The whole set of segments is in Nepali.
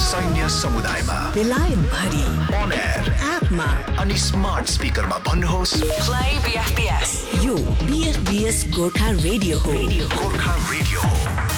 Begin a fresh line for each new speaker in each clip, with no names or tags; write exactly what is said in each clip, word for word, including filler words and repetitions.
सैन्य समुदायमा,
बेलायत भरि,
on air,
एपमा
अनि स्मार्ट स्पिकरमा भन्नुहोस्
play B F B S। यो B F B S Gorkha radio हो।
गोर्खा रेडियो हो।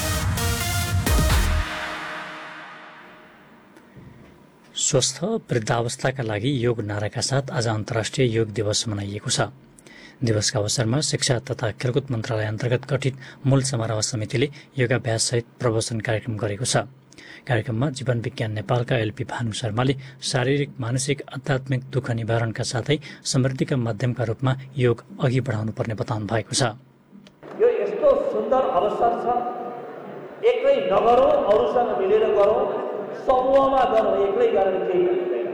स्वस्थ वृद्धावस्थाका लागि योग नाराका साथ आज अन्तर्राष्ट्रिय योग दिवस मनाइएको छ। दिवसका अवसरमा शिक्षा तथा खेलकुद मन्त्रालय अन्तर्गत गठित मूल समारोह समितिले योगाभ्याससहित प्रवचन कार्यक्रम गरेको छ। कार्यक्रममा जीवन विज्ञान नेपालका एलपी भानु शर्माले शारीरिक, मानसिक, आध्यात्मिक दुःख निवारणका साथै समृद्धिका माध्यमका रूपमा योग अघि बढाउनु पर्ने बताउनु भएको छ।
यो यस्तो सुन्दर अवसर छ, एक्लै नगरौँ, अरूसँग मिलेर गरौँ, समूहमा गरौँ, एक्लै गरेर केही हुँदैन।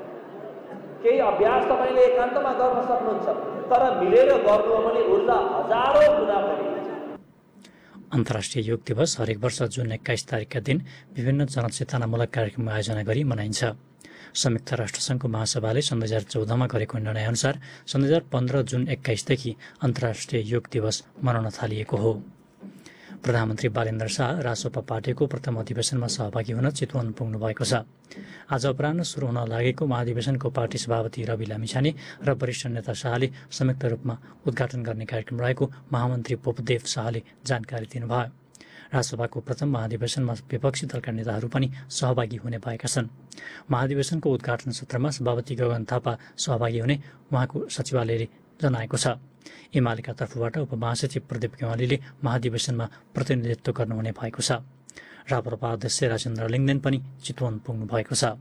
केही अभ्यास तपाईँले एकान्तमा गर्न सक्नुहुन्छ, तर मिलेर गर्नु हो भने ऊर्जा हजारौँ गुणा बढी।
अन्तर्राष्ट्रिय योग दिवस हरेक वर्ष जुन एक्काइस तारिकका दिन विभिन्न जनचेतनामूलक कार्यक्रम आयोजना गरी मनाइन्छ। संयुक्त राष्ट्रसङ्घको महासभाले सन् दुई हजार चौधमा गरेको निर्णयअनुसार सन् दुई हजार पन्ध्र जुन एक्काइसदेखि अन्तर्राष्ट्रिय योग दिवस मनाउन थालिएको हो। प्रधानमन्त्री बालेन्द्र शाह रासोपा पार्टीको प्रथम अधिवेशनमा सहभागी हुन चितवन पुग्नु भएको छ। आज अपराह्न सुरु हुन लागेको महाधिवेशनको पार्टी सभापति रवि लामिछाने र वरिष्ठ नेता शाहले संयुक्त रूपमा उद्घाटन गर्ने कार्यक्रम रहेको महामन्त्री पोपदेव शाहले जानकारी दिनुभयो। राजसभाको प्रथम महाधिवेशनमा विपक्षी दलका नेताहरू पनि सहभागी हुने भएका छन्। महाधिवेशनको उद्घाटन सत्रमा सभापति गगन थापा सहभागी हुने उहाँको सचिवालयले जनाएको छ। एमालेका तर्फबाट उपमहासचिव प्रदीप गेवालीले महाधिवेशनमा प्रतिनिधित्व गर्नुहुने भएको छ। राप्रपा अध्यक्ष राजेन्द्र लिङ्गदेन पनि चितवन पुग्नु भएको छ।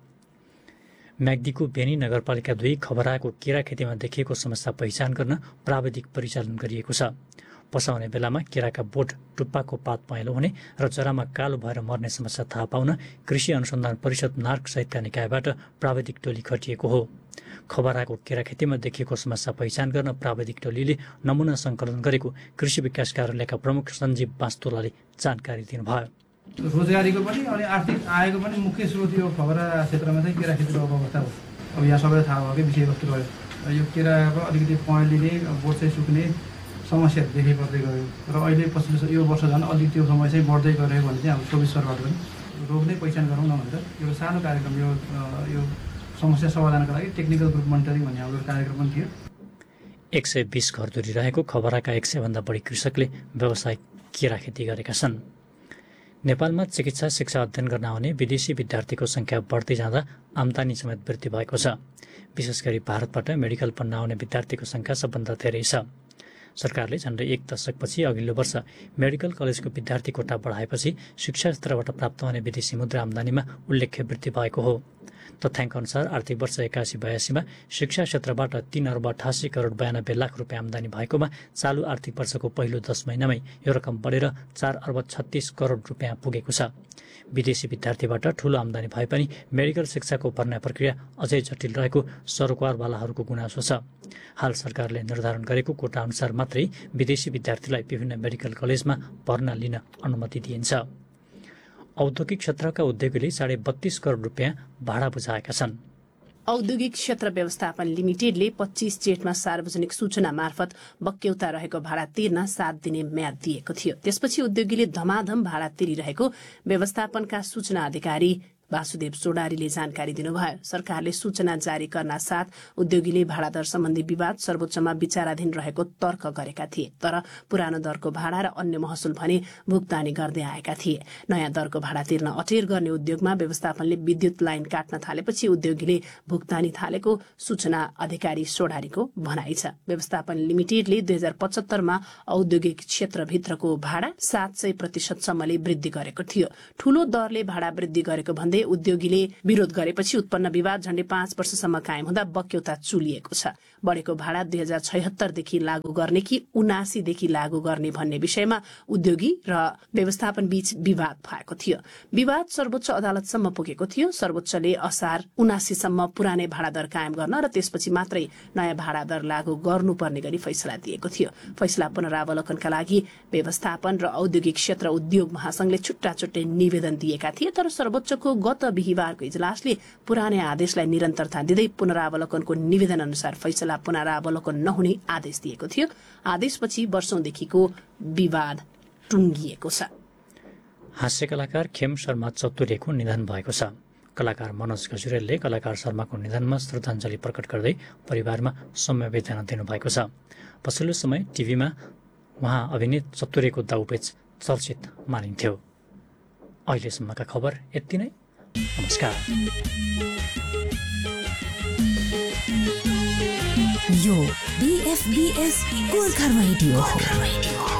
म्याग्दीको बेनी नगरपालिका दुई खबराको केरा खेतीमा देखिएको समस्या पहिचान गर्न प्राविधिक परिचालन गरिएको छ। पसाउने बेलामा केराका बोट, टुप्पाको पात पहेँलो हुने र जरामा कालो भएर मर्ने समस्या थाहा पाउन कृषि अनुसन्धान परिषद नार्क सहितका निकायबाट प्राविधिक टोली खटिएको हो। खबराको केरा खेतीमा देखिएको समस्या पहिचान गर्न प्राविधिक टोलीले नमुना सङ्कलन गरेको कृषि विकास कार्यालयका प्रमुख सञ्जीव बास्तोलाले जानकारी दिनुभयो।
रोजगारीको पनि अनि आर्थिक आयको पनि मुख्य स्रोत यो खबरा क्षेत्रमा चाहिँ केरा खेतीको अवस्था हो। अब यहाँ सबैलाई थाहा भएकै विषयवस्तु रह्यो। यो केराको अलिकति पहेँलिने, बोट चाहिँ सुक्ने समस्याहरू देखै पर्दै गयो र अहिले पछिल्लो यो वर्ष झन् अलिक त्यो समय चाहिँ बढ्दै गयो भने चाहिँ हाम्रो चौबिस सरबाट पनि रोग नै पहिचान गरौँ न भनेर यो सानो कार्यक्रम यो यो समस्या समाधानका लागि टेक्निकल ग्रुप मोनिटरिङ भन्ने हाम्रो कार्यक्रम पनि थियो।
एक सय बिस घरधुरी रहेको खबराका एक सयभन्दा बढी कृषकले व्यावसायिक केरा खेती गरेका छन्। नेपालमा चिकित्सा शिक्षा अध्ययन गर्न आउने विदेशी विद्यार्थीको संख्या बढ्दै जाँदा आम्दानी समेत वृद्धि भएको छ। विशेष गरी भारतबाट मेडिकल पढ्न आउने विद्यार्थीको संख्या सबभन्दा धेरै छ। सरकारले झन्डै एक दशकपछि अघिल्लो वर्ष मेडिकल कलेजको विद्यार्थी कोटा बढाएपछि शिक्षा क्षेत्रबाट प्राप्त हुने विदेशी मुद्रा आम्दानीमा उल्लेख्य वृद्धि भएको हो। तथ्याङ्क अनुसार आर्थिक वर्ष एकासी बयासीमा शिक्षा क्षेत्रबाट तीन अर्ब अठासी करोड बयानब्बे लाख रुपियाँ आम्दानी भएकोमा चालु आर्थिक वर्षको पहिलो दस महिनामै यो रकम बढेर चार अर्ब छत्तीस करोड रुपियाँ पुगेको छ। विदेशी विद्यार्थीबाट ठूलो आम्दानी भए पनि मेडिकल शिक्षाको भर्ना प्रक्रिया अझै जटिल रहेको सरोकारवालाहरूको गुनासो छ। हाल सरकारले निर्धारण गरेको कोटा अनुसार मात्रै विदेशी विद्यार्थीलाई विभिन्न मेडिकल कलेजमा भर्ना लिन अनुमति दिइन्छ। औद्योगिक क्षेत्रका उद्योगीले साढे बत्तीस करोड रुपियाँ भाडा बुझाएका छन्।
औद्योगिक क्षेत्र व्यवस्थापन लिमिटेडले पच्चीस जेठमा सार्वजनिक सूचना मार्फत बक्यौता रहेको भाडा तिर्न सात दिने म्याद दिएको थियो। त्यसपछि उद्योगीले धमाधम भाडा तिरिरहेको व्यवस्थापनका सूचना अधिकारी वासुदेव सोडारीले जानकारी दिनुभयो। सरकारले सूचना जारी गर्न साथ उद्योगीले भाडा दर सम्बन्धी विवाद सर्वोच्चमा विचाराधीन रहेको तर्क गरेका थिए, तर पुरानो दरको भाडा र अन्य महसुल भने भुक्तानी गर्दै आएका थिए। नयाँ दरको भाडा तिर्न अटेर गर्ने उद्योगमा व्यवस्थापनले विद्युत लाइन काट्न थालेपछि उद्योगीले भुक्तानी थालेको सूचना अधिकारी सोडारीको भनाइ छ। व्यवस्थापन लिमिटेडले दुई हजार पचहत्तरमा औद्योगिक क्षेत्रभित्रको भाडा सात सय प्रतिशतसम्मले वृद्धि गरेको थियो। ठूलो दरले भाडा वृद्धि गरेको भन्दै उद्योगीले विरोध गरेपछि उत्पन्न विवाद झण्डै पाँच वर्षसम्म कायम हुँदा बक्यौता चुलिएको छ। बढेको भाडा दुई हजार छयत्तरदेखि लागू गर्ने कि उनासीदेखि लागू गर्ने भन्ने विषयमा उद्योगी र व्यवस्थापन बीच विवाद भएको थियो। विवाद सर्वोच्च अदालतसम्म पुगेको थियो। सर्वोच्चले असार उनासीसम्म पुरानै भाडा दर कायम गर्न र त्यसपछि मात्रै नयाँ भाडा दर लागू गर्नुपर्ने गरी फैसला दिएको थियो। फैसला पुनरावलोकनका लागि व्यवस्थापन र औद्योगिक क्षेत्र उद्योग महासंघले छुट्टा छुट्टै निवेदन दिएका थिए, तर सर्वोच्चको गत बिहिबारको इजलासले पुरानै आदेशलाई निरन्तरता दिँदै पुनरावलोकनको निवेदन अनुसार फैसला पुनरावलोकन नहुने आदेश दिएको थियो। आदेशपछि वर्षौंदेखिको विवाद टुङ्गिएको छ।
हास्य कलाकार खेम शर्मा चतुर्यको निधन भएको छ। कलाकार मनोज गजुरेलले कलाकार शर्माको निधनमा श्रद्धाञ्जली प्रकट गर्दै परिवारमा समवेदना दिनुभएको छ। पछिल्लो समय टिभीमा उहाँ अभिनीत चतुरेको दाउपेच चर्चित मानिन्थ्यो। अहिलेसम्मका खबर यति नै। नमस्कार।
यो बीएफबीएस गोर्खा रेडियो हो।